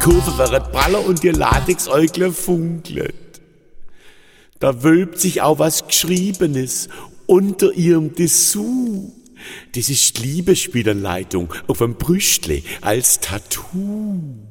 Kurve wäret praller und ihr Latexäugle funkelt. Da wölbt sich auch was Geschriebenes unter ihrem Dessous. Das ist die Liebesspielanleitung auf dem Brüstle als Tattoo.